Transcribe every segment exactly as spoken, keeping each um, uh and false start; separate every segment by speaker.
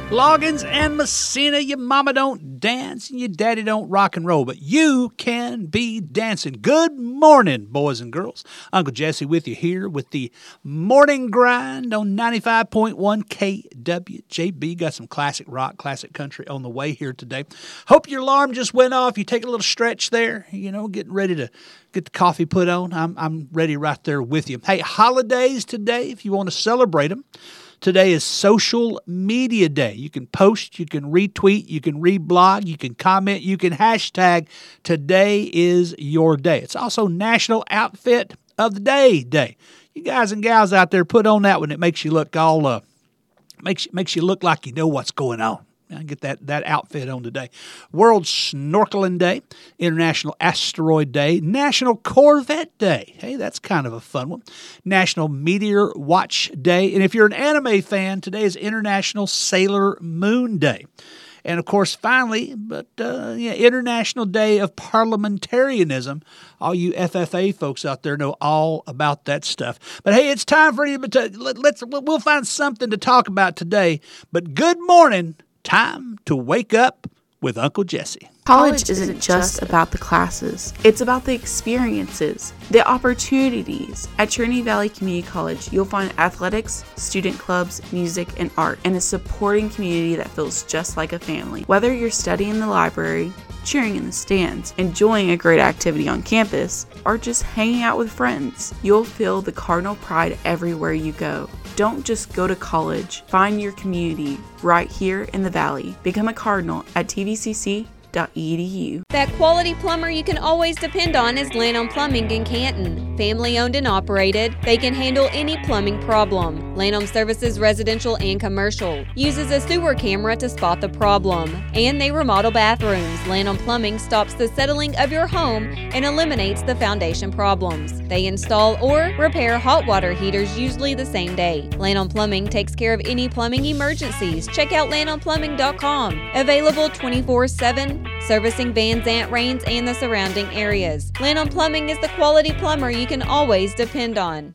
Speaker 1: Loggins and Messina, your mama don't dance and your daddy don't rock and roll, but you can be dancing. Good morning, boys and girls. Uncle Jesse with you here with the Morning Grind on ninety-five point one K W J B. Got some classic rock, classic country on the way here today. Hope your alarm just went off. You take a little stretch there, you know, getting ready to get the coffee put on. I'm, I'm ready right there with you. Hey, holidays today, if you want to celebrate them. Today is Social Media Day. You can post, you can retweet, you can reblog, you can comment, you can hashtag. Today is your day. It's also National Outfit of the Day Day. You guys and gals out there, put on that one. It makes you look all, uh, makes, makes you look like you know what's going on. I get that, that outfit on today. World Snorkeling Day, International Asteroid Day, National Corvette Day. Hey, that's kind of a fun one. National Meteor Watch Day. And if you're an anime fan, today is International Sailor Moon Day. And, of course, finally, but uh, yeah, International Day of Parliamentarianism. All you F F A folks out there know all about that stuff. But, hey, it's time for you to let, let's we'll find something to talk about today. But good morning. Time to wake up with Uncle Jesse.
Speaker 2: College isn't just about the classes. It's about the experiences, the opportunities. At Trinity Valley Community College, you'll find athletics, student clubs, music, and art, and a supporting community that feels just like a family. Whether you're studying in the library, cheering in the stands, enjoying a great activity on campus, or just hanging out with friends, you'll feel the Cardinal pride everywhere you go. Don't just go to college. Find your community right here in the Valley. Become a Cardinal at T V C C dot E D U.
Speaker 3: That quality plumber you can always depend on is Lanham Plumbing in Canton. Family owned and operated, they can handle any plumbing problem. Lanham services residential and commercial. Uses a sewer camera to spot the problem. And they remodel bathrooms. Lanham Plumbing stops the settling of your home and eliminates the foundation problems. They install or repair hot water heaters usually the same day. Lanham Plumbing takes care of any plumbing emergencies. Check out lanham plumbing dot com. Available twenty-four seven, servicing Van Zant Rains and the surrounding areas. Lanham Plumbing is the quality plumber you can always depend on.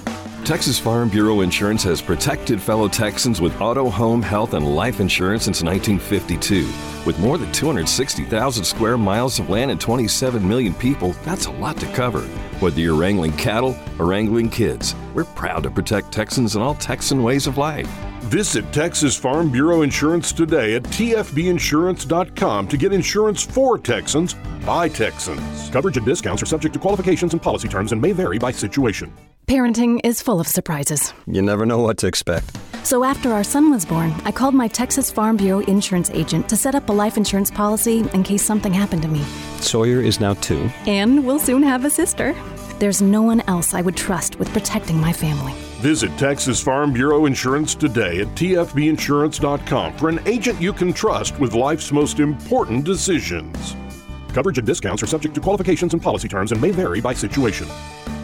Speaker 4: Texas Farm Bureau Insurance has protected fellow Texans with auto, home, health, and life insurance since nineteen fifty-two. With more than two hundred sixty thousand square miles of land and twenty-seven million people, that's a lot to cover. Whether you're wrangling cattle or wrangling kids, we're proud to protect Texans in all Texan ways of life.
Speaker 5: Visit Texas Farm Bureau Insurance today at T F B insurance dot com to get insurance for Texans by Texans. Coverage and discounts are subject to qualifications and policy terms and may vary by situation.
Speaker 6: Parenting is full of surprises.
Speaker 7: You never know what to expect.
Speaker 6: So after our son was born, I called my Texas Farm Bureau insurance agent to set up a life insurance policy in case something happened to me.
Speaker 7: Sawyer is now two.
Speaker 6: And we'll soon have a sister. There's no one else I would trust with protecting my family.
Speaker 5: Visit Texas Farm Bureau Insurance today at T F B insurance dot com for an agent you can trust with life's most important decisions. Coverage and discounts are subject to qualifications and policy terms and may vary by situation.